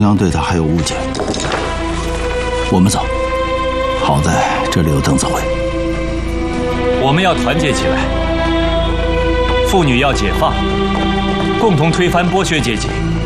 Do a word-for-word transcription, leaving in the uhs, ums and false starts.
央对他还有误解。我们走。好在这里有邓子维。 我们要团结起来，妇女要解放，共同推翻剥削阶级。